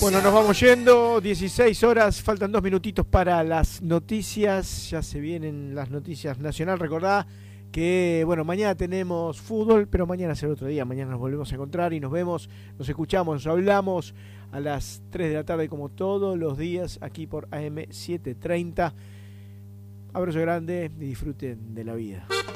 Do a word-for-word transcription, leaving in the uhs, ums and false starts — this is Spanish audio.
Bueno, nos vamos yendo, dieciséis horas, faltan dos minutitos para las noticias, ya se vienen las noticias nacional. Recordá que, bueno, mañana tenemos fútbol, pero mañana será otro día, mañana nos volvemos a encontrar y nos vemos, nos escuchamos, nos hablamos a las tres de la tarde como todos los días aquí por A M setecientos treinta. Abrazo grande y disfruten de la vida.